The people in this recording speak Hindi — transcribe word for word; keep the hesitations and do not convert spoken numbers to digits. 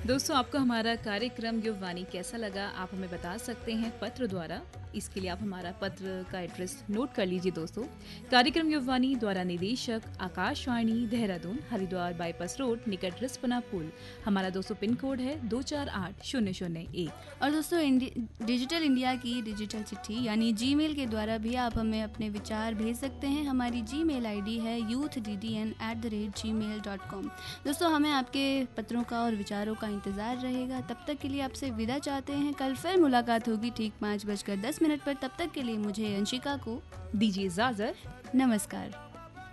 दोस्तों, आपको हमारा कार्यक्रम युववाणी कैसा लगा, आप हमें बता सकते हैं पत्र द्वारा। इसके लिए आप हमारा पत्र का एड्रेस नोट कर लीजिए दोस्तों। कार्यक्रम युववाणी द्वारा निदेशक आकाशवाणी देहरादून, हरिद्वार बाईपास रोड निकट रिस्पना पुल। हमारा दोस्तों पिन कोड है दो चार आठ शून्य शून्य एक। और दोस्तों डिजिटल इंडिया की डिजिटल चिट्ठी यानी जीमेल के द्वारा भी आप हमें अपने विचार भेज सकते हैं। हमारी जीमेल आईडी है youth D D N at the rate ji mail dot com. दोस्तों, हमें आपके पत्रों का और विचारों का इंतज़ार रहेगा। तब तक के लिए आपसे विदा चाहते हैं। कल फिर मुलाकात होगी ठीक पाँच बजकर दस मिनट पर। तब तक के लिए मुझे अंशिका को दीजिए इजाजत। नमस्कार।